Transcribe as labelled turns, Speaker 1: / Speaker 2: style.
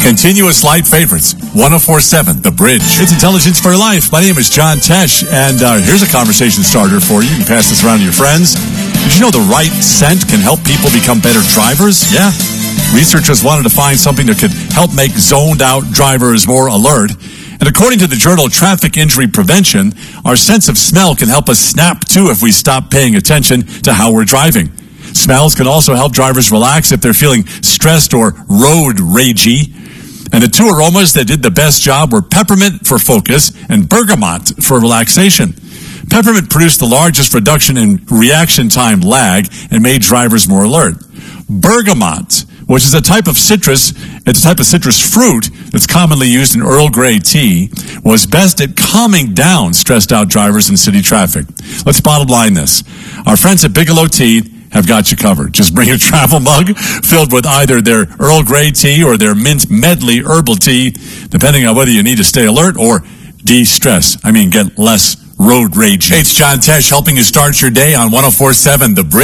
Speaker 1: Continuous light favorites. 104.7 The Bridge. It's Intelligence for Life. My name is John Tesh, and here's a conversation starter for you. You can pass this around to your friends. Did you know the right scent can help people become better drivers? Yeah. Researchers wanted to find something that could help make zoned-out drivers more alert. And according to the journal Traffic Injury Prevention, our sense of smell can help us snap to if we stop paying attention to how we're driving. Smells can also help drivers relax if they're feeling stressed or road ragey. And the two aromas that did the best job were peppermint for focus and bergamot for relaxation. Peppermint produced the largest reduction in reaction time lag and made drivers more alert. Bergamot, which is a type of citrus fruit that's commonly used in Earl Grey tea, was best at calming down stressed out drivers in city traffic. Let's bottom line this. Our friends at Bigelow Tea have got you covered. Just bring a travel mug filled with either their Earl Grey tea or their mint medley herbal tea, depending on whether you need to stay alert or de-stress. Get less road rage. Hey, it's John Tesh helping you start your day on 104.7 The Bridge.